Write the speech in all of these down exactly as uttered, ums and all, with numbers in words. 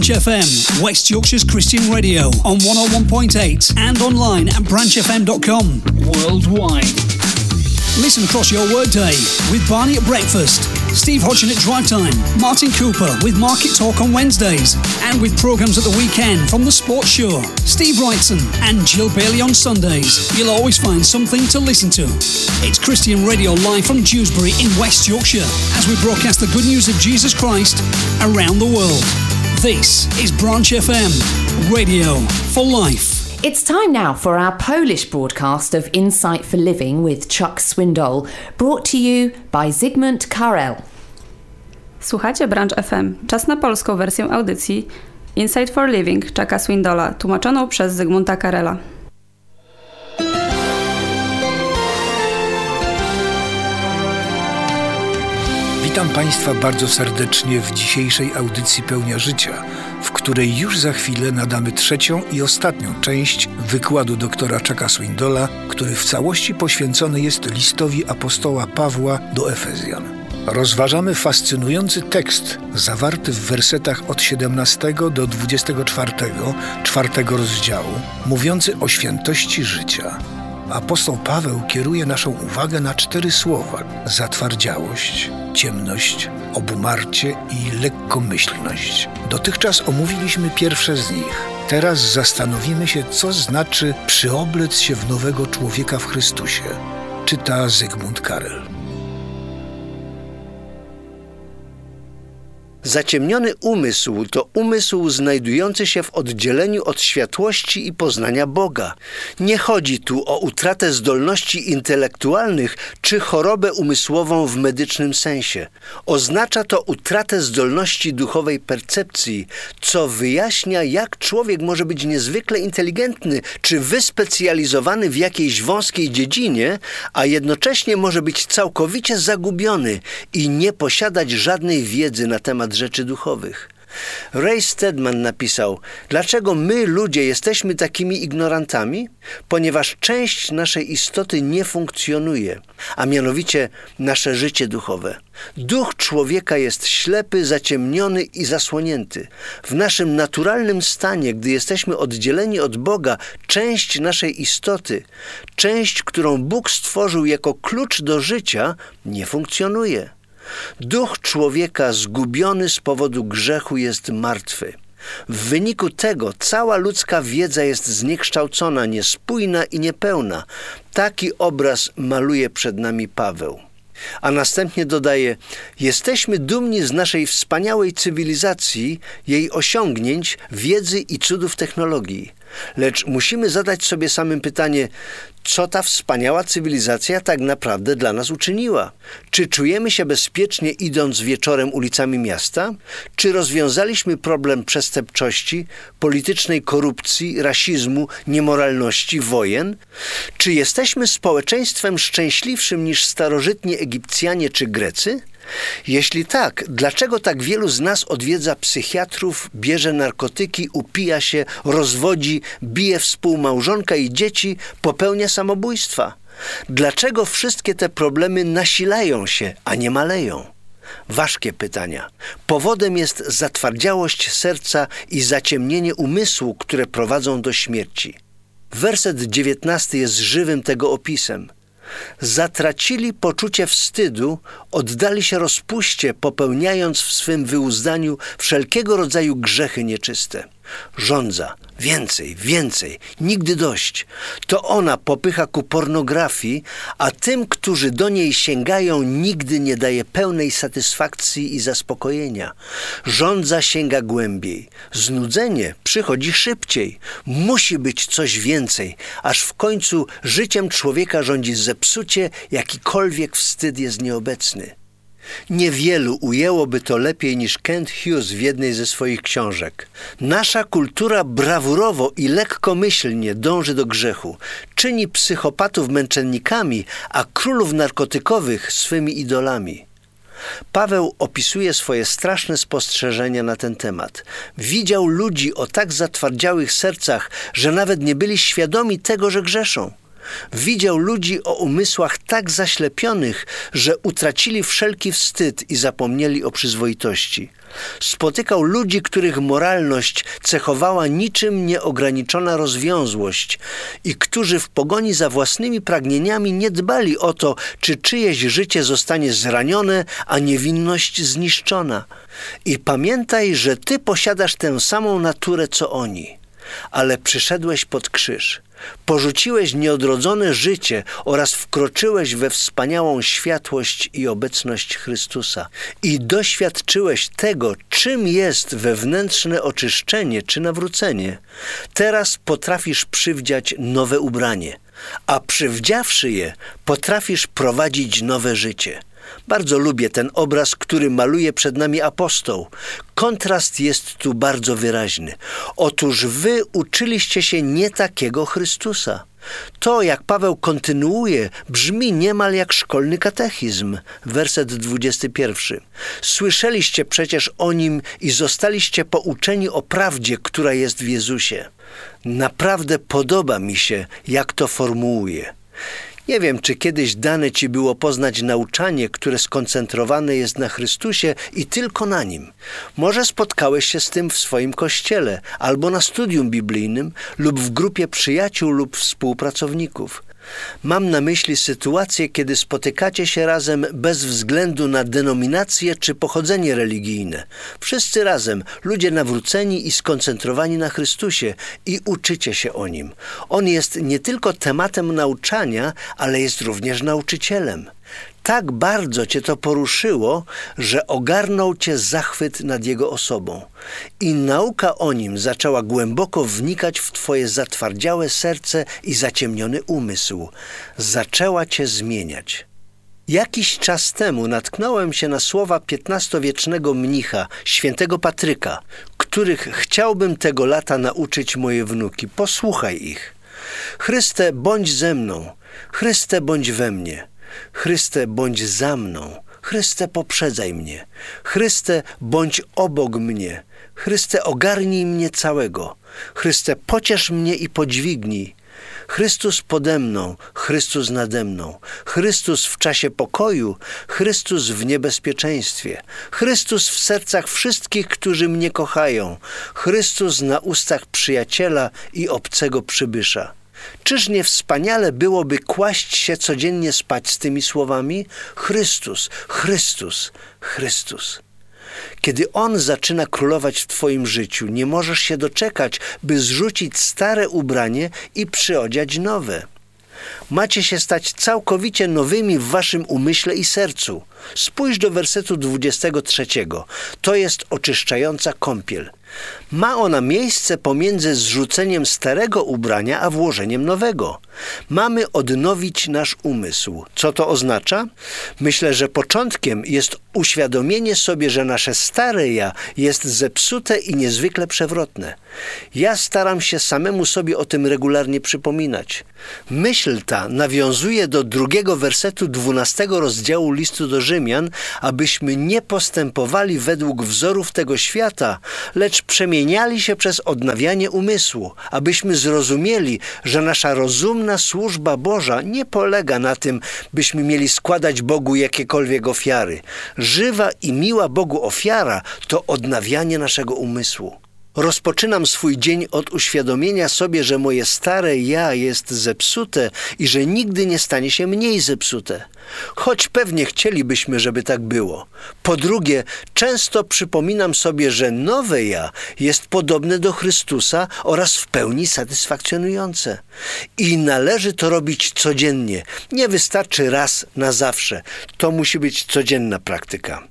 F M, West Yorkshire's Christian radio on one oh one point eight and online at branch f m dot com worldwide. Listen across your workday with Barney at breakfast, Steve Hodgson at drive time, Martin Cooper with Market Talk on Wednesdays, and with programmes at the weekend from The Sports Show, Steve Wrightson and Jill Bailey on Sundays. You'll always find something to listen to. It's Christian Radio live from Dewsbury in West Yorkshire as we broadcast the good news of Jesus Christ around the world. This is Branch F M, radio for life. It's time now for our Polish broadcast of Insight for Living with Chuck Swindoll, brought to you by Zygmunt Karel. Słuchacie Branch F M. Czas na polską wersję audycji Insight for Living Chucka Swindolla, tłumaczoną przez Zygmunta Karela. Witam Państwa bardzo serdecznie w dzisiejszej audycji Pełnia Życia, w której już za chwilę nadamy trzecią i ostatnią część wykładu doktora Chucka Swindolla, który w całości poświęcony jest listowi apostoła Pawła do Efezjan. Rozważamy fascynujący tekst zawarty w wersetach od siedemnastego do dwudziestego czwartego, czwartego rozdziału, mówiący o świętości życia. Apostoł Paweł kieruje naszą uwagę na cztery słowa: zatwardziałość, ciemność, obumarcie i lekkomyślność. Dotychczas omówiliśmy pierwsze z nich. Teraz zastanowimy się, co znaczy przyoblec się w nowego człowieka w Chrystusie. Czyta Zygmunt Karel. Zaciemniony umysł to umysł znajdujący się w oddzieleniu od światłości i poznania Boga. Nie chodzi tu o utratę zdolności intelektualnych czy chorobę umysłową w medycznym sensie. Oznacza to utratę zdolności duchowej percepcji, co wyjaśnia, jak człowiek może być niezwykle inteligentny czy wyspecjalizowany w jakiejś wąskiej dziedzinie, a jednocześnie może być całkowicie zagubiony i nie posiadać żadnej wiedzy na temat rzeczy duchowych. Ray Stedman napisał: dlaczego my, ludzie, jesteśmy takimi ignorantami? Ponieważ część naszej istoty nie funkcjonuje, a mianowicie nasze życie duchowe. Duch człowieka jest ślepy, zaciemniony i zasłonięty. W naszym naturalnym stanie, gdy jesteśmy oddzieleni od Boga, część naszej istoty, część, którą Bóg stworzył jako klucz do życia, nie funkcjonuje. Duch człowieka zgubiony z powodu grzechu jest martwy. W wyniku tego cała ludzka wiedza jest zniekształcona, niespójna i niepełna. Taki obraz maluje przed nami Paweł. A następnie dodaje: jesteśmy dumni z naszej wspaniałej cywilizacji, jej osiągnięć, wiedzy i cudów technologii. Lecz musimy zadać sobie samym pytanie, co ta wspaniała cywilizacja tak naprawdę dla nas uczyniła? Czy czujemy się bezpiecznie idąc wieczorem ulicami miasta? Czy rozwiązaliśmy problem przestępczości, politycznej korupcji, rasizmu, niemoralności, wojen? Czy jesteśmy społeczeństwem szczęśliwszym niż starożytni Egipcjanie czy Grecy? Jeśli tak, dlaczego tak wielu z nas odwiedza psychiatrów, bierze narkotyki, upija się, rozwodzi, bije współmałżonka i dzieci, popełnia samobójstwa? Dlaczego wszystkie te problemy nasilają się, a nie maleją? Ważkie pytania. Powodem jest zatwardziałość serca i zaciemnienie umysłu, które prowadzą do śmierci. Werset dziewiętnasty jest żywym tego opisem. Zatracili poczucie wstydu, oddali się rozpuście, popełniając w swym wyuzdaniu wszelkiego rodzaju grzechy nieczyste. Żądza więcej, więcej, nigdy dość. To ona popycha ku pornografii, a tym, którzy do niej sięgają, nigdy nie daje pełnej satysfakcji i zaspokojenia. Żądza sięga głębiej. Znudzenie przychodzi szybciej. Musi być coś więcej, aż w końcu życiem człowieka rządzi zepsucie, jakikolwiek wstyd jest nieobecny. Niewielu ujęłoby to lepiej niż Kent Hughes w jednej ze swoich książek. Nasza kultura brawurowo i lekkomyślnie dąży do grzechu, czyni psychopatów męczennikami, a królów narkotykowych swymi idolami. Paweł opisuje swoje straszne spostrzeżenia na ten temat. Widział ludzi o tak zatwardziałych sercach, że nawet nie byli świadomi tego, że grzeszą. Widział ludzi o umysłach tak zaślepionych, że utracili wszelki wstyd i zapomnieli o przyzwoitości. Spotykał ludzi, których moralność cechowała niczym nieograniczona rozwiązłość i którzy w pogoni za własnymi pragnieniami nie dbali o to, czy czyjeś życie zostanie zranione, a niewinność zniszczona. I pamiętaj, że ty posiadasz tę samą naturę, co oni. Ale przyszedłeś pod krzyż. Porzuciłeś nieodrodzone życie oraz wkroczyłeś we wspaniałą światłość i obecność Chrystusa. I doświadczyłeś tego, czym jest wewnętrzne oczyszczenie czy nawrócenie. Teraz potrafisz przywdziać nowe ubranie, a przywdziawszy je, potrafisz prowadzić nowe życie. Bardzo lubię ten obraz, który maluje przed nami apostoł. Kontrast jest tu bardzo wyraźny. Otóż wy uczyliście się nie takiego Chrystusa. To, jak Paweł kontynuuje, brzmi niemal jak szkolny katechizm. Werset dwudziesty pierwszy. Słyszeliście przecież o Nim i zostaliście pouczeni o prawdzie, która jest w Jezusie. Naprawdę podoba mi się, jak to formułuje. Nie wiem, czy kiedyś dane ci było poznać nauczanie, które skoncentrowane jest na Chrystusie i tylko na Nim. Może spotkałeś się z tym w swoim kościele, albo na studium biblijnym, lub w grupie przyjaciół lub współpracowników. Mam na myśli sytuację, kiedy spotykacie się razem bez względu na denominację czy pochodzenie religijne. Wszyscy razem, ludzie nawróceni i skoncentrowani na Chrystusie i uczycie się o Nim. On jest nie tylko tematem nauczania, ale jest również nauczycielem. Tak bardzo cię to poruszyło, że ogarnął cię zachwyt nad Jego osobą. I nauka o Nim zaczęła głęboko wnikać w twoje zatwardziałe serce i zaciemniony umysł. Zaczęła cię zmieniać. Jakiś czas temu natknąłem się na słowa piętnastowiecznego mnicha, świętego Patryka, których chciałbym tego lata nauczyć moje wnuki. Posłuchaj ich. Chryste, bądź ze mną. Chryste, bądź we mnie. Chryste, bądź za mną. Chryste, poprzedzaj mnie. Chryste, bądź obok mnie. Chryste, ogarnij mnie całego. Chryste, pociesz mnie i podźwignij. Chrystus pode mną, Chrystus nade mną. Chrystus w czasie pokoju, Chrystus w niebezpieczeństwie. Chrystus w sercach wszystkich, którzy mnie kochają. Chrystus na ustach przyjaciela i obcego przybysza. Czyż nie wspaniale byłoby kłaść się codziennie spać z tymi słowami? Chrystus, Chrystus, Chrystus. Kiedy On zaczyna królować w twoim życiu, nie możesz się doczekać, by zrzucić stare ubranie i przyodziać nowe. Macie się stać całkowicie nowymi w waszym umyśle i sercu. Spójrz do wersetu dwudziestego trzeciego. To jest oczyszczająca kąpiel. Ma ona miejsce pomiędzy zrzuceniem starego ubrania a włożeniem nowego. Mamy odnowić nasz umysł. Co to oznacza? Myślę, że początkiem jest uświadomienie sobie, że nasze stare ja jest zepsute i niezwykle przewrotne. Ja staram się samemu sobie o tym regularnie przypominać. Myśl ta nawiązuje do drugiego wersetu dwunastego rozdziału listu do Rzymian, abyśmy nie postępowali według wzorów tego świata, lecz przemieniali się przez odnawianie umysłu, abyśmy zrozumieli, że nasza rozumna służba Boża nie polega na tym, byśmy mieli składać Bogu jakiekolwiek ofiary. Żywa i miła Bogu ofiara to odnawianie naszego umysłu. Rozpoczynam swój dzień od uświadomienia sobie, że moje stare ja jest zepsute i że nigdy nie stanie się mniej zepsute. Choć pewnie chcielibyśmy, żeby tak było. Po drugie, często przypominam sobie, że nowe ja jest podobne do Chrystusa oraz w pełni satysfakcjonujące. I należy to robić codziennie. Nie wystarczy raz na zawsze. To musi być codzienna praktyka.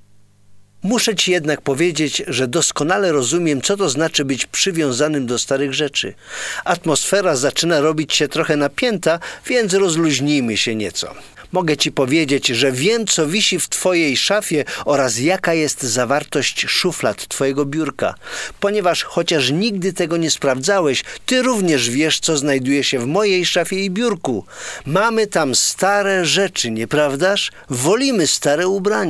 Muszę ci jednak powiedzieć, że doskonale rozumiem, co to znaczy być przywiązanym do starych rzeczy. Atmosfera zaczyna robić się trochę napięta, więc rozluźnijmy się nieco. Mogę ci powiedzieć, że wiem, co wisi w twojej szafie oraz jaka jest zawartość szuflad twojego biurka. Ponieważ chociaż nigdy tego nie sprawdzałeś, ty również wiesz, co znajduje się w mojej szafie i biurku. Mamy tam stare rzeczy, nieprawdaż? Wolimy stare ubrania.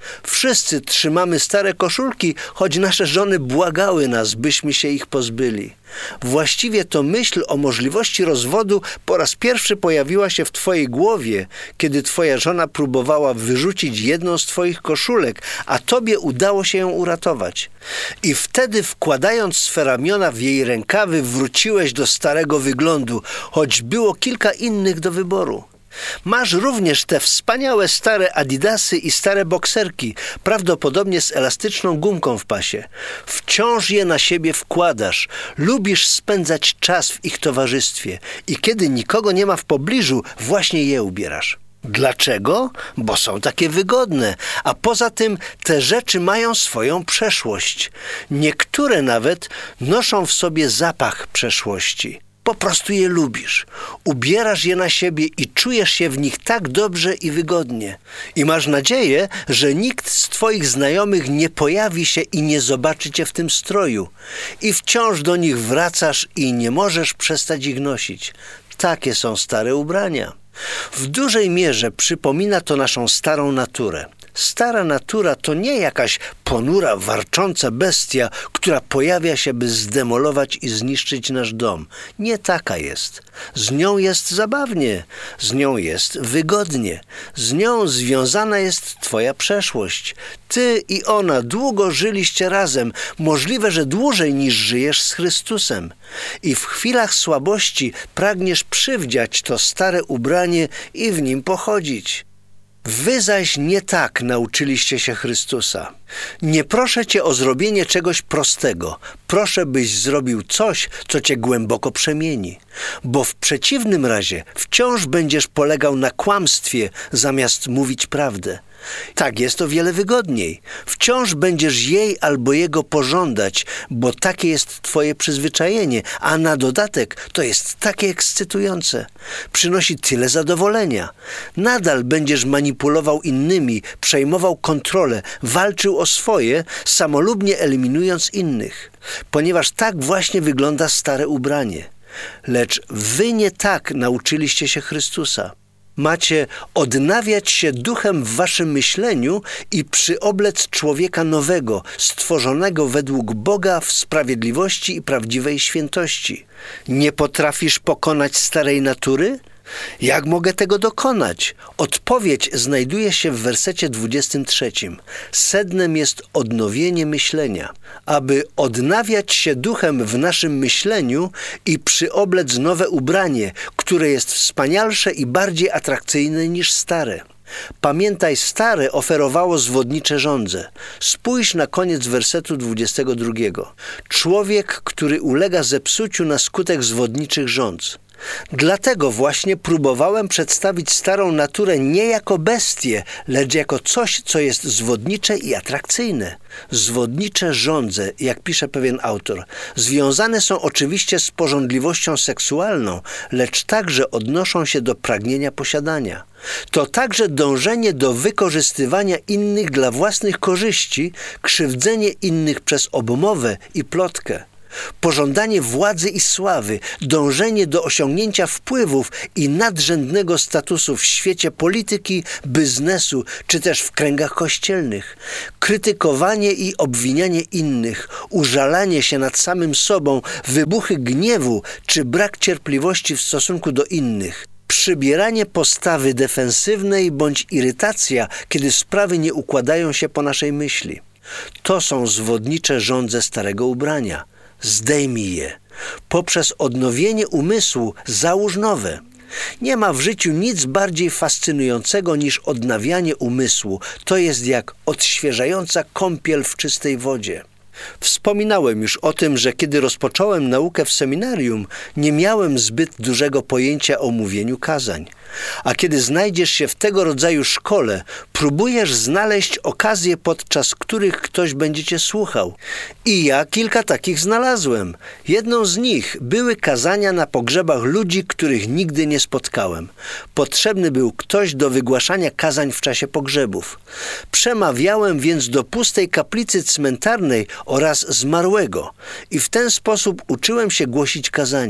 Wszyscy trzymamy stare koszulki, choć nasze żony błagały nas, byśmy się ich pozbyli. Właściwie to myśl o możliwości rozwodu po raz pierwszy pojawiła się w twojej głowie, kiedy twoja żona próbowała wyrzucić jedną z twoich koszulek, a tobie udało się ją uratować. I wtedy, wkładając swe ramiona w jej rękawy, wróciłeś do starego wyglądu, choć było kilka innych do wyboru. Masz również te wspaniałe stare adidasy i stare bokserki, prawdopodobnie z elastyczną gumką w pasie. Wciąż je na siebie wkładasz, lubisz spędzać czas w ich towarzystwie i kiedy nikogo nie ma w pobliżu, właśnie je ubierasz. Dlaczego? Bo są takie wygodne, a poza tym te rzeczy mają swoją przeszłość. Niektóre nawet noszą w sobie zapach przeszłości. Po prostu je lubisz. Ubierasz je na siebie i czujesz się w nich tak dobrze i wygodnie. I masz nadzieję, że nikt z twoich znajomych nie pojawi się i nie zobaczy cię w tym stroju. I wciąż do nich wracasz i nie możesz przestać ich nosić. Takie są stare ubrania. W dużej mierze przypomina to naszą starą naturę. Stara natura to nie jakaś ponura, warcząca bestia, która pojawia się, by zdemolować i zniszczyć nasz dom. Nie taka jest. Z nią jest zabawnie, z nią jest wygodnie, z nią związana jest twoja przeszłość. Ty i ona długo żyliście razem, możliwe, że dłużej niż żyjesz z Chrystusem. I w chwilach słabości pragniesz przywdziać to stare ubranie i w nim pochodzić. Wy zaś nie tak nauczyliście się Chrystusa. Nie proszę cię o zrobienie czegoś prostego. Proszę, byś zrobił coś, co cię głęboko przemieni. Bo w przeciwnym razie wciąż będziesz polegał na kłamstwie, zamiast mówić prawdę. Tak jest o wiele wygodniej. Wciąż będziesz jej albo jego pożądać, bo takie jest twoje przyzwyczajenie, a na dodatek to jest takie ekscytujące. Przynosi tyle zadowolenia. Nadal będziesz manipulował innymi, przejmował kontrolę, walczył o swoje, samolubnie eliminując innych. Ponieważ tak właśnie wygląda stare ubranie. Lecz wy nie tak nauczyliście się Chrystusa. Macie odnawiać się duchem w waszym myśleniu i przyoblec człowieka nowego, stworzonego według Boga w sprawiedliwości i prawdziwej świętości. Nie potrafisz pokonać starej natury? Jak mogę tego dokonać? Odpowiedź znajduje się w wersecie dwudziestym trzecim. Sednem jest odnowienie myślenia. Aby odnawiać się duchem w naszym myśleniu i przyoblec nowe ubranie, które jest wspanialsze i bardziej atrakcyjne niż stare. Pamiętaj, stare oferowało zwodnicze żądze. Spójrz na koniec wersetu dwudziestego drugiego. Człowiek, który ulega zepsuciu na skutek zwodniczych żądz. Dlatego właśnie próbowałem przedstawić starą naturę nie jako bestię, lecz jako coś, co jest zwodnicze i atrakcyjne. Zwodnicze żądze, jak pisze pewien autor, związane są oczywiście z pożądliwością seksualną, lecz także odnoszą się do pragnienia posiadania. To także dążenie do wykorzystywania innych dla własnych korzyści, krzywdzenie innych przez obmowę i plotkę. Pożądanie władzy i sławy, dążenie do osiągnięcia wpływów i nadrzędnego statusu w świecie polityki, biznesu czy też w kręgach kościelnych, krytykowanie i obwinianie innych, użalanie się nad samym sobą, wybuchy gniewu czy brak cierpliwości w stosunku do innych, przybieranie postawy defensywnej bądź irytacja, kiedy sprawy nie układają się po naszej myśli. To są zwodnicze żądze starego ubrania. Zdejmij je. Poprzez odnowienie umysłu załóż nowe. Nie ma w życiu nic bardziej fascynującego niż odnawianie umysłu. To jest jak odświeżająca kąpiel w czystej wodzie. Wspominałem już o tym, że kiedy rozpocząłem naukę w seminarium, nie miałem zbyt dużego pojęcia o mówieniu kazań. A kiedy znajdziesz się w tego rodzaju szkole, próbujesz znaleźć okazje, podczas których ktoś będzie cię słuchał. I ja kilka takich znalazłem. Jedną z nich były kazania na pogrzebach ludzi, których nigdy nie spotkałem. Potrzebny był ktoś do wygłaszania kazań w czasie pogrzebów. Przemawiałem więc do pustej kaplicy cmentarnej oraz zmarłego i w ten sposób uczyłem się głosić kazania.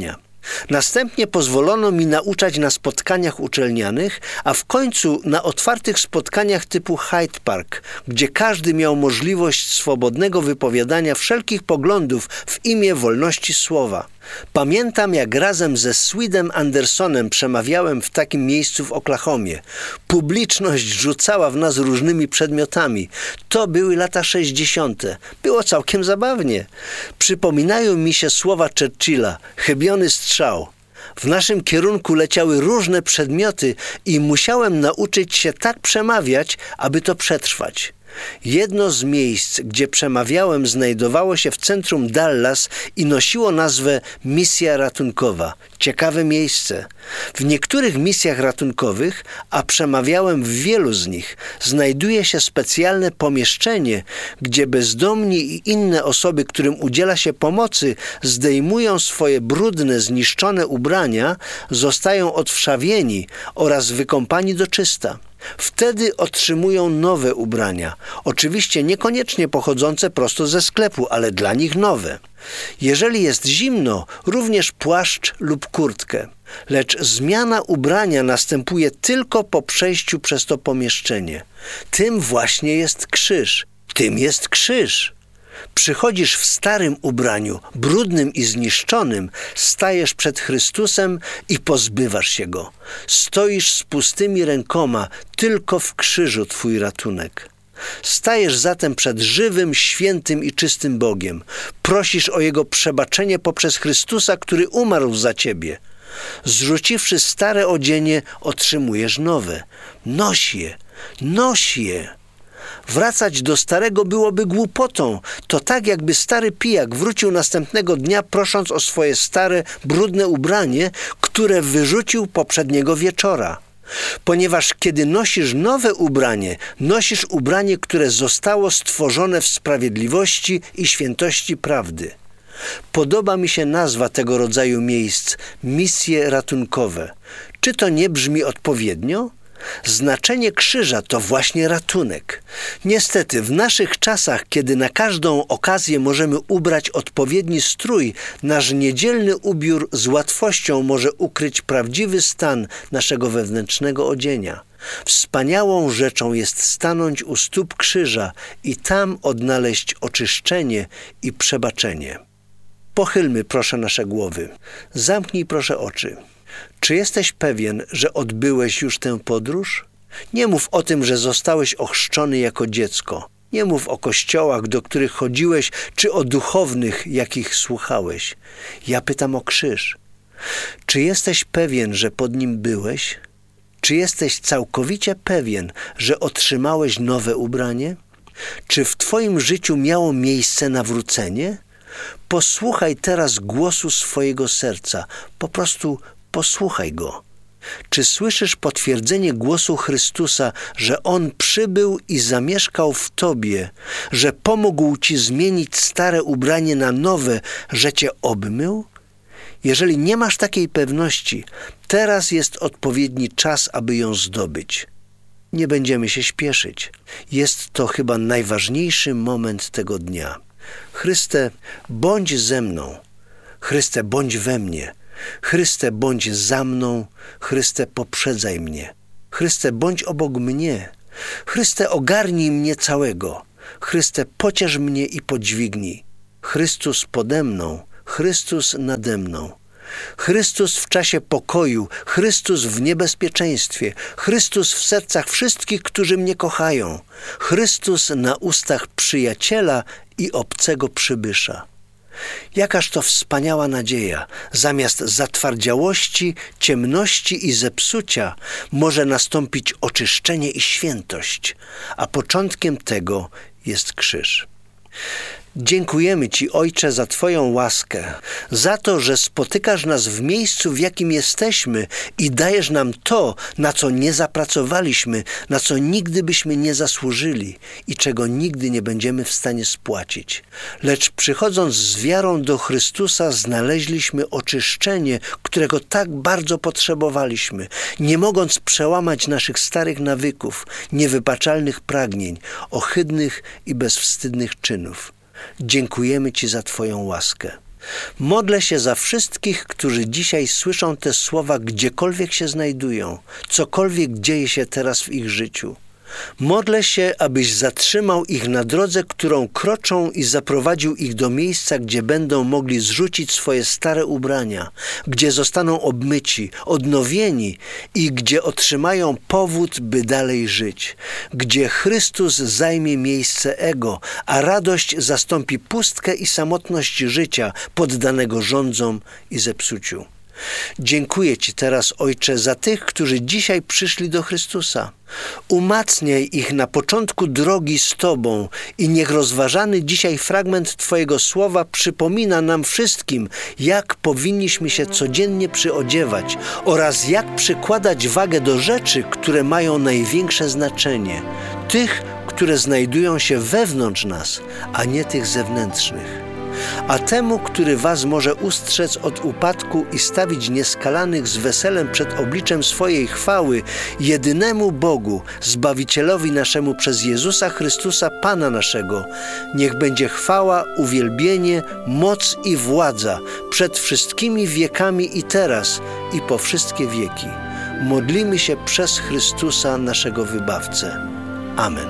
Następnie pozwolono mi nauczać na spotkaniach uczelnianych, a w końcu na otwartych spotkaniach typu Hyde Park, gdzie każdy miał możliwość swobodnego wypowiadania wszelkich poglądów w imię wolności słowa. Pamiętam, jak razem ze Swedem Andersonem przemawiałem w takim miejscu w Oklahomie. Publiczność rzucała w nas różnymi przedmiotami. To były lata sześćdziesiąte. Było całkiem zabawnie. Przypominają mi się słowa Churchilla: chybiony strzał. W naszym kierunku leciały różne przedmioty i musiałem nauczyć się tak przemawiać, aby to przetrwać. Jedno z miejsc, gdzie przemawiałem, znajdowało się w centrum Dallas i nosiło nazwę Misja Ratunkowa. Ciekawe miejsce. W niektórych misjach ratunkowych, a przemawiałem w wielu z nich, znajduje się specjalne pomieszczenie, gdzie bezdomni i inne osoby, którym udziela się pomocy, zdejmują swoje brudne, zniszczone ubrania, zostają odwszawieni oraz wykąpani do czysta. Wtedy otrzymują nowe ubrania, oczywiście niekoniecznie pochodzące prosto ze sklepu, ale dla nich nowe. Jeżeli jest zimno, również płaszcz lub kurtkę. Lecz zmiana ubrania następuje tylko po przejściu przez to pomieszczenie. Tym właśnie jest krzyż. Tym jest krzyż. Przychodzisz w starym ubraniu, brudnym i zniszczonym, stajesz przed Chrystusem i pozbywasz się Go. Stoisz z pustymi rękoma, tylko w krzyżu Twój ratunek. Stajesz zatem przed żywym, świętym i czystym Bogiem. Prosisz o Jego przebaczenie poprzez Chrystusa, który umarł za Ciebie. Zrzuciwszy stare odzienie, otrzymujesz nowe. Noś je, noś je. Wracać do starego byłoby głupotą. To tak, jakby stary pijak wrócił następnego dnia, prosząc o swoje stare, brudne ubranie, które wyrzucił poprzedniego wieczora. Ponieważ kiedy nosisz nowe ubranie, nosisz ubranie, które zostało stworzone w sprawiedliwości i świętości prawdy. Podoba mi się nazwa tego rodzaju miejsc – misje ratunkowe. Czy to nie brzmi odpowiednio? Znaczenie krzyża to właśnie ratunek. Niestety w naszych czasach, kiedy na każdą okazję możemy ubrać odpowiedni strój, nasz niedzielny ubiór z łatwością może ukryć prawdziwy stan naszego wewnętrznego odzienia. Wspaniałą rzeczą jest stanąć u stóp krzyża i tam odnaleźć oczyszczenie i przebaczenie. Pochylmy proszę nasze głowy. Zamknij proszę oczy. Czy jesteś pewien, że odbyłeś już tę podróż? Nie mów o tym, że zostałeś ochrzczony jako dziecko. Nie mów o kościołach, do których chodziłeś, czy o duchownych, jakich słuchałeś. Ja pytam o krzyż. Czy jesteś pewien, że pod nim byłeś? Czy jesteś całkowicie pewien, że otrzymałeś nowe ubranie? Czy w twoim życiu miało miejsce nawrócenie? Posłuchaj teraz głosu swojego serca. Po prostu posłuchaj go. Czy słyszysz potwierdzenie głosu Chrystusa, że On przybył i zamieszkał w tobie, że pomógł ci zmienić stare ubranie na nowe, że cię obmył? Jeżeli nie masz takiej pewności, teraz jest odpowiedni czas, aby ją zdobyć. Nie będziemy się śpieszyć. Jest to chyba najważniejszy moment tego dnia. Chryste, bądź ze mną. Chryste, bądź we mnie. Chryste, bądź za mną. Chryste, poprzedzaj mnie. Chryste, bądź obok mnie. Chryste, ogarnij mnie całego. Chryste, pociesz mnie i podźwignij. Chrystus pode mną. Chrystus nade mną. Chrystus w czasie pokoju, Chrystus w niebezpieczeństwie, Chrystus w sercach wszystkich, którzy mnie kochają, Chrystus na ustach przyjaciela i obcego przybysza. Jakaż to wspaniała nadzieja! Zamiast zatwardziałości, ciemności i zepsucia może nastąpić oczyszczenie i świętość, a początkiem tego jest krzyż. Dziękujemy Ci, Ojcze, za Twoją łaskę, za to, że spotykasz nas w miejscu, w jakim jesteśmy i dajesz nam to, na co nie zapracowaliśmy, na co nigdy byśmy nie zasłużyli i czego nigdy nie będziemy w stanie spłacić. Lecz przychodząc z wiarą do Chrystusa, znaleźliśmy oczyszczenie, którego tak bardzo potrzebowaliśmy, nie mogąc przełamać naszych starych nawyków, niewybaczalnych pragnień, ohydnych i bezwstydnych czynów. Dziękujemy Ci za Twoją łaskę. Modlę się za wszystkich, którzy dzisiaj słyszą te słowa, gdziekolwiek się znajdują, cokolwiek dzieje się teraz w ich życiu. Modlę się, abyś zatrzymał ich na drodze, którą kroczą i zaprowadził ich do miejsca, gdzie będą mogli zrzucić swoje stare ubrania, gdzie zostaną obmyci, odnowieni i gdzie otrzymają powód, by dalej żyć, gdzie Chrystus zajmie miejsce ego, a radość zastąpi pustkę i samotność życia poddanego rządzom i zepsuciu. Dziękuję Ci teraz, Ojcze, za tych, którzy dzisiaj przyszli do Chrystusa. Umacniaj ich na początku drogi z Tobą i niech rozważany dzisiaj fragment Twojego słowa przypomina nam wszystkim, jak powinniśmy się codziennie przyodziewać oraz jak przykładać wagę do rzeczy, które mają największe znaczenie, tych, które znajdują się wewnątrz nas, a nie tych zewnętrznych. A temu, który was może ustrzec od upadku i stawić nieskalanych z weselem przed obliczem swojej chwały, jedynemu Bogu, Zbawicielowi naszemu przez Jezusa Chrystusa, Pana naszego, niech będzie chwała, uwielbienie, moc i władza przed wszystkimi wiekami i teraz, i po wszystkie wieki. Modlimy się przez Chrystusa, naszego Wybawcę. Amen.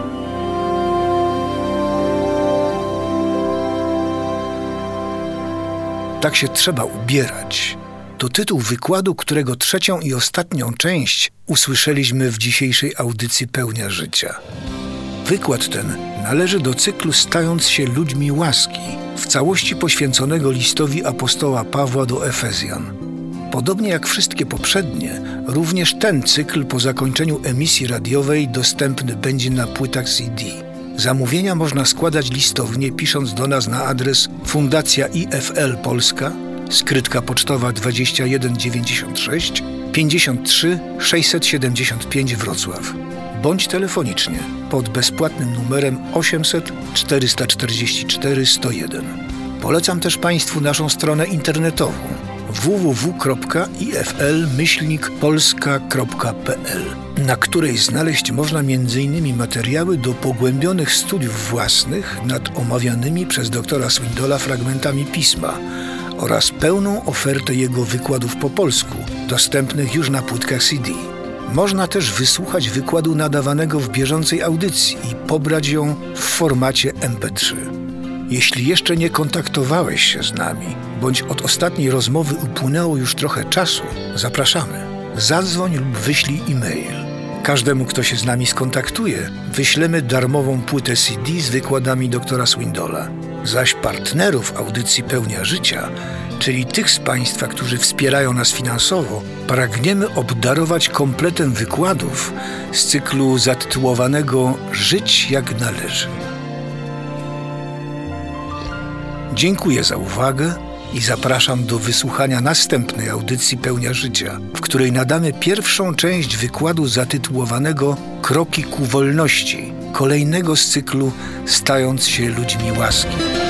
Tak się trzeba ubierać. To tytuł wykładu, którego trzecią i ostatnią część usłyszeliśmy w dzisiejszej audycji Pełnia Życia. Wykład ten należy do cyklu Stając się ludźmi łaski, w całości poświęconego listowi apostoła Pawła do Efezjan. Podobnie jak wszystkie poprzednie, również ten cykl po zakończeniu emisji radiowej dostępny będzie na płytach C D. Zamówienia można składać listownie, pisząc do nas na adres Fundacja I F L Polska, skrytka pocztowa dwadzieścia jeden dziewięćdziesiąt sześć pięćdziesiąt trzy sześćset siedemdziesiąt pięć Wrocław, bądź telefonicznie pod bezpłatnym numerem osiemset czterysta czterdzieści cztery sto jeden. Polecam też Państwu naszą stronę internetową w w w kropka i f l myślnik polska kropka p l, na której znaleźć można między innymi materiały do pogłębionych studiów własnych nad omawianymi przez doktora Swindola fragmentami Pisma oraz pełną ofertę jego wykładów po polsku, dostępnych już na płytkach C D. Można też wysłuchać wykładu nadawanego w bieżącej audycji i pobrać ją w formacie M P trzy. Jeśli jeszcze nie kontaktowałeś się z nami, bądź od ostatniej rozmowy upłynęło już trochę czasu, zapraszamy. Zadzwoń lub wyślij e-mail. Każdemu, kto się z nami skontaktuje, wyślemy darmową płytę C D z wykładami doktora Swindola. Zaś partnerów audycji Pełnia Życia, czyli tych z Państwa, którzy wspierają nas finansowo, pragniemy obdarować kompletem wykładów z cyklu zatytułowanego Żyć jak należy. Dziękuję za uwagę i zapraszam do wysłuchania następnej audycji Pełnia Życia, w której nadamy pierwszą część wykładu zatytułowanego Kroki ku wolności, kolejnego z cyklu Stając się ludźmi łaski.